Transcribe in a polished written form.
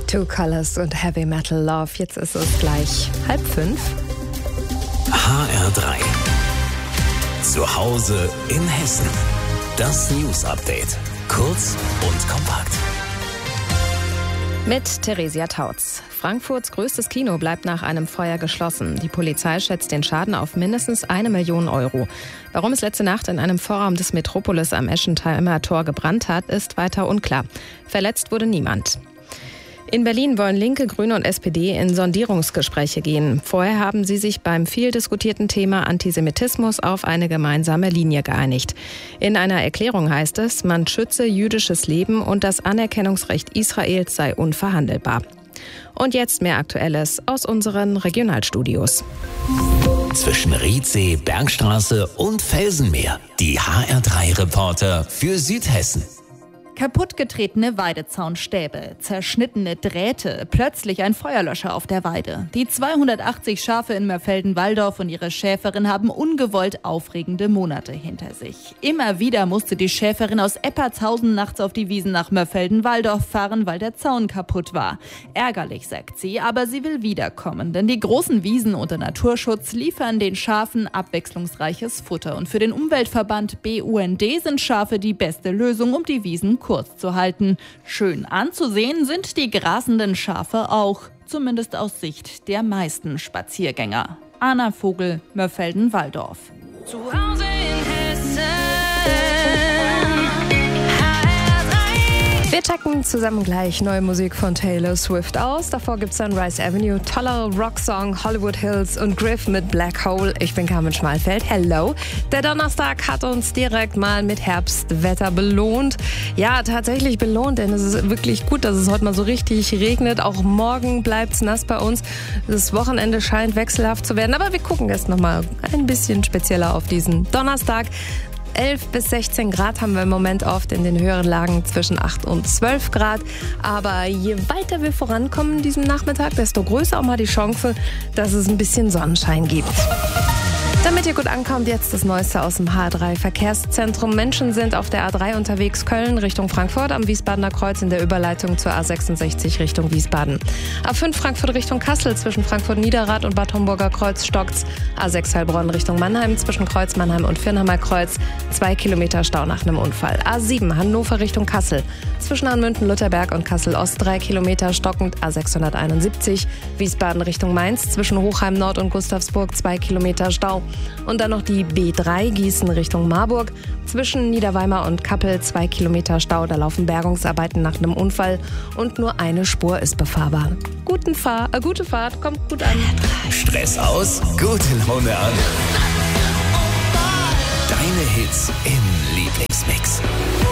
Two Colors und Heavy Metal Love. Jetzt ist es gleich 4:30. HR3. Zu Hause in Hessen. Das News Update. Kurz und kompakt. Mit Theresia Tautz. Frankfurts größtes Kino bleibt nach einem Feuer geschlossen. Die Polizei schätzt den Schaden auf mindestens 1 Million Euro. Warum es letzte Nacht in einem Vorraum des Metropolis am Eschentheimer Tor gebrannt hat, ist weiter unklar. Verletzt wurde niemand. In Berlin wollen Linke, Grüne und SPD in Sondierungsgespräche gehen. Vorher haben sie sich beim viel diskutierten Thema Antisemitismus auf eine gemeinsame Linie geeinigt. In einer Erklärung heißt es, man schütze jüdisches Leben und das Anerkennungsrecht Israels sei unverhandelbar. Und jetzt mehr Aktuelles aus unseren Regionalstudios. Zwischen Riedsee, Bergstraße und Felsenmeer. Die HR3-Reporter für Südhessen. Kaputtgetretene Weidezaunstäbe, zerschnittene Drähte, plötzlich ein Feuerlöscher auf der Weide. Die 280 Schafe in Mörfelden-Walldorf und ihre Schäferin haben ungewollt aufregende Monate hinter sich. Immer wieder musste die Schäferin aus Eppertshausen nachts auf die Wiesen nach Mörfelden-Walldorf fahren, weil der Zaun kaputt war. Ärgerlich, sagt sie, aber sie will wiederkommen, denn die großen Wiesen unter Naturschutz liefern den Schafen abwechslungsreiches Futter. Und für den Umweltverband BUND sind Schafe die beste Lösung, um die Wiesen kurz zu halten. Schön anzusehen sind die grasenden Schafe auch, zumindest aus Sicht der meisten Spaziergänger. Anna Vogel, Mörfelden-Walldorf. Zu Hause in Hessen. Wir checken zusammen gleich neue Musik von Taylor Swift aus. Davor gibt's dann Rise Avenue, toller Rocksong, Hollywood Hills und Griff mit Black Hole. Ich bin Carmen Schmalfeld. Hello. Der Donnerstag hat uns direkt mal mit Herbstwetter belohnt. Ja, tatsächlich belohnt, denn es ist wirklich gut, dass es heute mal so richtig regnet. Auch morgen bleibt's nass bei uns. Das Wochenende scheint wechselhaft zu werden. Aber wir gucken jetzt nochmal ein bisschen spezieller auf diesen Donnerstag. 11 bis 16 Grad haben wir im Moment oft, in den höheren Lagen zwischen 8 und 12 Grad. Aber je weiter wir vorankommen in diesem Nachmittag, desto größer auch mal die Chance, dass es ein bisschen Sonnenschein gibt. Damit ihr gut ankommt, jetzt das Neueste aus dem HR3-Verkehrszentrum. Menschen sind auf der A3 unterwegs, Köln Richtung Frankfurt, am Wiesbadener Kreuz in der Überleitung zur A66 Richtung Wiesbaden. A5 Frankfurt Richtung Kassel, zwischen Frankfurt-Niederrad und Bad Homburger Kreuz stockt's. A6 Heilbronn Richtung Mannheim, zwischen Kreuz Mannheim und Firnheimer Kreuz, 2 Kilometer Stau nach einem Unfall. A7 Hannover Richtung Kassel, zwischen Anmünten-Lutherberg und Kassel-Ost 3 Kilometer stockend. A671 Wiesbaden Richtung Mainz, zwischen Hochheim Nord und Gustavsburg 2 Kilometer Stau. Und dann noch die B3 Gießen Richtung Marburg. Zwischen Niederweimar und Kappel 2 Kilometer Stau. Da laufen Bergungsarbeiten nach einem Unfall und nur eine Spur ist befahrbar. Gute Fahrt, kommt gut an. Stress aus, gute Laune an. Deine Hits im Lieblingsmix.